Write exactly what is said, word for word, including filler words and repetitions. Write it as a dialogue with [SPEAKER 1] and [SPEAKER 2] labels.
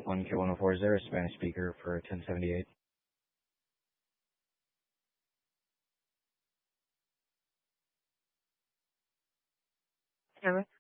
[SPEAKER 1] one Q one oh four zero, Spanish speaker for ten seventy-eight.
[SPEAKER 2] Sarah?